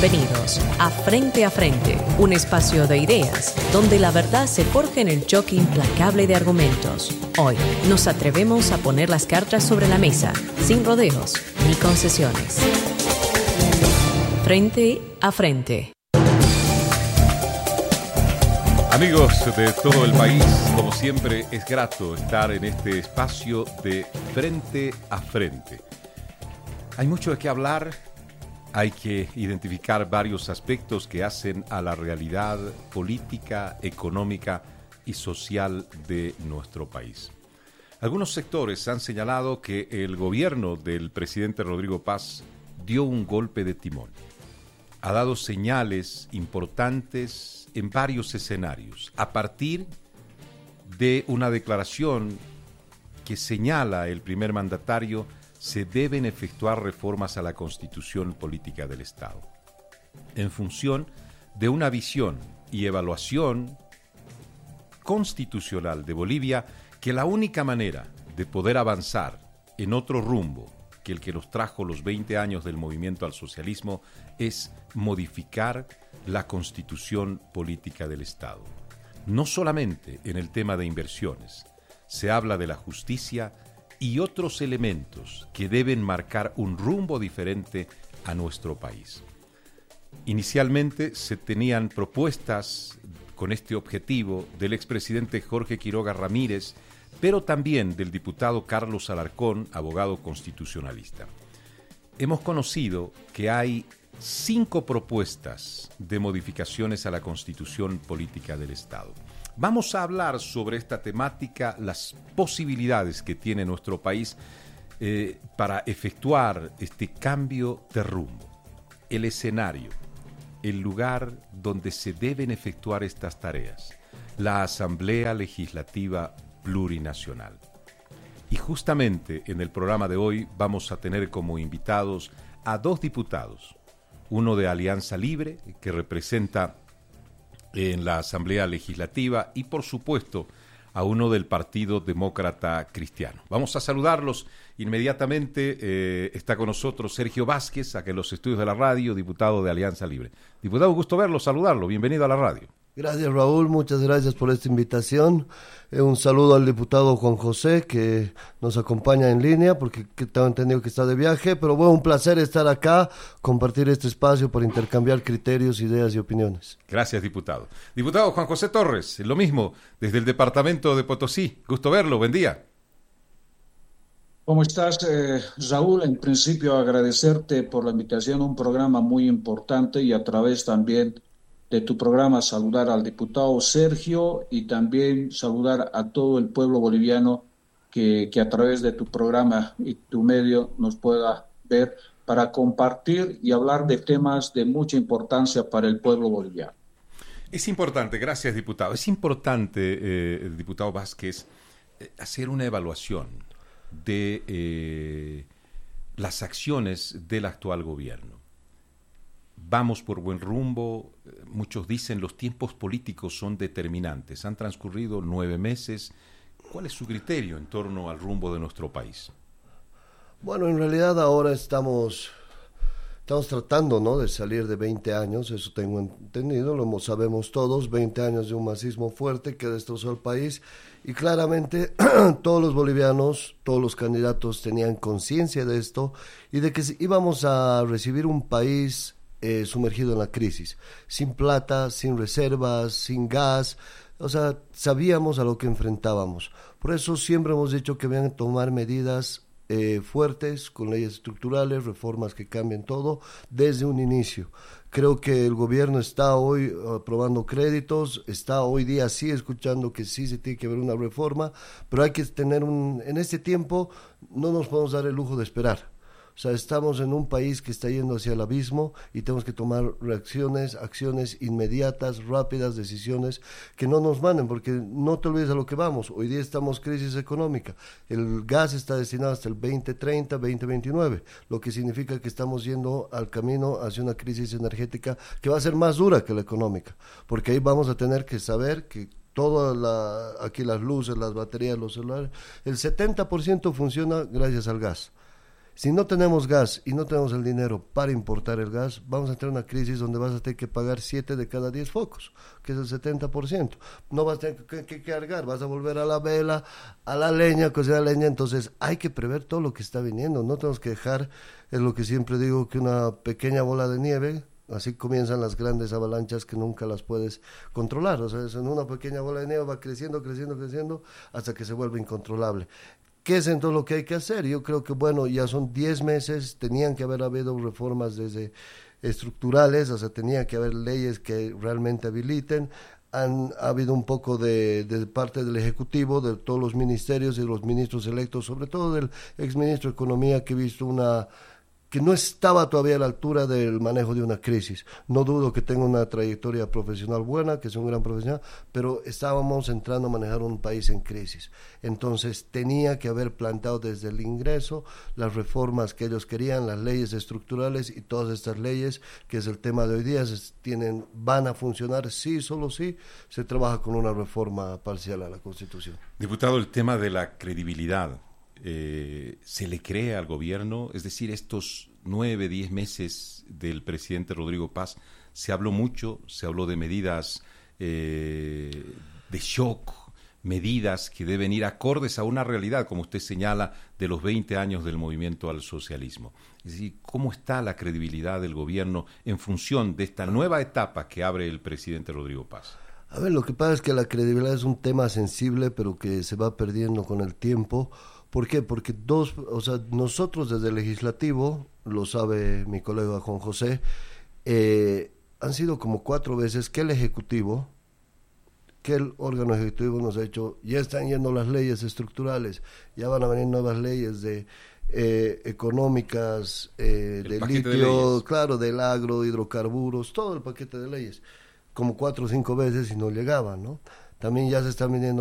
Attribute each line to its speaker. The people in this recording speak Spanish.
Speaker 1: Bienvenidos a Frente, un espacio de ideas donde la verdad se forja en el choque implacable de argumentos. Hoy nos atrevemos a poner las cartas sobre la mesa, sin rodeos ni concesiones. Frente.
Speaker 2: Amigos de todo el país, como siempre es grato estar en este espacio de Frente a Frente. Hay mucho de qué hablar, hay que identificar varios aspectos que hacen a la realidad política, económica y social de nuestro país. Algunos sectores han señalado que el gobierno del presidente Rodrigo Paz dio un golpe de timón. Ha dado señales importantes en varios escenarios, a partir de una declaración que señala el primer mandatario: se deben efectuar reformas a la Constitución Política del Estado, en función de una visión y evaluación constitucional de Bolivia, que la única manera de poder avanzar en otro rumbo que el que nos trajo los 20 años del movimiento al socialismo es modificar la Constitución Política del Estado. No solamente en el tema de inversiones, se habla de la justicia y otros elementos que deben marcar un rumbo diferente a nuestro país. Inicialmente se tenían propuestas con este objetivo del expresidente Jorge Quiroga Ramírez, pero también del diputado Carlos Alarcón, abogado constitucionalista. Hemos conocido que hay 5 propuestas de modificaciones a la Constitución Política del Estado. Vamos a hablar sobre esta temática, las posibilidades que tiene nuestro país para efectuar este cambio de rumbo, el escenario, el lugar donde se deben efectuar estas tareas, la Asamblea Legislativa Plurinacional. Y justamente en el programa de hoy vamos a tener como invitados a 2 diputados, uno de Alianza Libre, que representa en la Asamblea Legislativa, y por supuesto a uno del Partido Demócrata Cristiano. Vamos a saludarlos inmediatamente. Está con nosotros Sergio Vázquez, acá en los estudios de la radio, diputado de Alianza Libre. Diputado, gusto verlo, saludarlo, bienvenido a la radio.
Speaker 3: Gracias, Raúl, muchas gracias por esta invitación. Un saludo al diputado Juan José, que nos acompaña en línea, porque tengo entendido que está de viaje, pero bueno, un placer estar acá, compartir este espacio para intercambiar criterios, ideas y opiniones.
Speaker 2: Gracias, diputado. Diputado Juan José Torres, lo mismo, desde el departamento de Potosí. Gusto verlo, buen día.
Speaker 4: ¿Cómo estás, Raúl? En principio agradecerte por la invitación a un programa muy importante, y a través también de tu programa saludar al diputado Sergio y también saludar a todo el pueblo boliviano que a través de tu programa y tu medio nos pueda ver para compartir y hablar de temas de mucha importancia para el pueblo boliviano.
Speaker 2: Es importante, gracias, diputado. Es importante, diputado Vázquez, hacer una evaluación de las acciones del actual gobierno. Vamos por buen rumbo. Muchos dicen los tiempos políticos son determinantes. Han transcurrido 9 meses. ¿Cuál es su criterio en torno al rumbo de nuestro país?
Speaker 3: Bueno, en realidad ahora estamos tratando, ¿no?, de salir de 20 años, eso tengo entendido, lo sabemos todos, 20 años de un masismo fuerte que destrozó el país, y claramente todos los bolivianos, todos los candidatos tenían conciencia de esto y de que íbamos a recibir un país sumergido en la crisis, sin plata, sin reservas, sin gas. O sea, sabíamos a lo que enfrentábamos. Por eso siempre hemos dicho que deben tomar medidas fuertes, con leyes estructurales, reformas que cambien todo desde un inicio. Creo que el gobierno está hoy aprobando créditos, está hoy día sí escuchando que sí se tiene que haber una reforma, pero hay que tener en este tiempo no nos podemos dar el lujo de esperar. O sea, estamos en un país que está yendo hacia el abismo y tenemos que tomar reacciones, acciones inmediatas, rápidas, decisiones que no nos manden, porque no te olvides a lo que vamos. Hoy día estamos en crisis económica. El gas está destinado hasta el 2030, 2029, lo que significa que estamos yendo al camino hacia una crisis energética que va a ser más dura que la económica, porque ahí vamos a tener que saber que aquí las luces, las baterías, los celulares, el 70% funciona gracias al gas. Si no tenemos gas y no tenemos el dinero para importar el gas, vamos a entrar en una crisis donde vas a tener que pagar 7 de cada 10 focos, que es el 70%. No vas a tener que cargar, vas a volver a la vela, a la leña, cocinar leña. Entonces hay que prever todo lo que está viniendo. No tenemos que dejar, es lo que siempre digo, que una pequeña bola de nieve, así comienzan las grandes avalanchas que nunca las puedes controlar. O sea, en una pequeña bola de nieve va creciendo, creciendo, creciendo, hasta que se vuelve incontrolable. ¿Qué es entonces lo que hay que hacer? Yo creo que, bueno, ya son 10 meses, tenían que haber habido reformas desde estructurales, o sea, tenía que haber leyes que realmente habiliten. Ha habido un poco de parte del Ejecutivo, de todos los ministerios y los ministros electos, sobre todo del exministro de Economía, que he visto que no estaba todavía a la altura del manejo de una crisis. No dudo que tenga una trayectoria profesional buena, que es un gran profesional, pero estábamos entrando a manejar un país en crisis. Entonces tenía que haber planteado desde el ingreso las reformas que ellos querían, las leyes estructurales y todas estas leyes, que es el tema de hoy día, van a funcionar sí, solo sí, se trabaja con una reforma parcial a la Constitución.
Speaker 2: Diputado, el tema de la credibilidad. ¿Se le cree al gobierno? Es decir, estos 9, 10 meses del presidente Rodrigo Paz, se habló mucho, se habló de medidas de shock, medidas que deben ir acordes a una realidad, como usted señala, de los 20 años del movimiento al socialismo. Es decir, ¿cómo está la credibilidad del gobierno en función de esta nueva etapa que abre el presidente Rodrigo Paz?
Speaker 3: A ver, lo que pasa es que la credibilidad es un tema sensible, pero que se va perdiendo con el tiempo. ¿Por qué? Porque nosotros desde el legislativo, lo sabe mi colega Juan José, han sido como 4 veces que el ejecutivo, que el órgano ejecutivo nos ha dicho, ya están yendo las leyes estructurales, ya van a venir nuevas leyes de económicas, de litio, claro, del agro, hidrocarburos, todo el paquete de leyes, como 4 o 5 veces y no llegaban, ¿no? También ya se están viniendo